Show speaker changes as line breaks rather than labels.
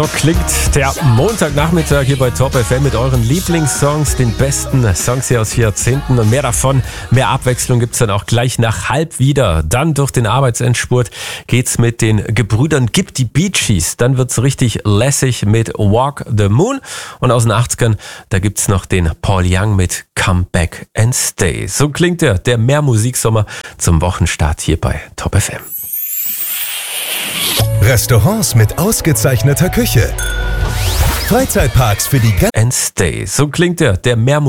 So klingt der Montagnachmittag hier bei Top FM mit euren Lieblingssongs, den besten Songs hier aus Jahrzehnten und mehr davon. Mehr Abwechslung gibt's dann auch gleich nach halb wieder. Dann durch den Arbeitsendspurt geht's mit den Gebrüdern Gibb die Bee Gees. Dann wird's richtig lässig mit Walk the Moon. Und aus den 80ern, da gibt's noch den Paul Young mit Come Back and Stay. So klingt der Mehrmusiksommer zum Wochenstart hier bei Top FM.
Restaurants mit ausgezeichneter Küche. Freizeitparks für die
And Stay. So klingt der Mehrmusiksommer.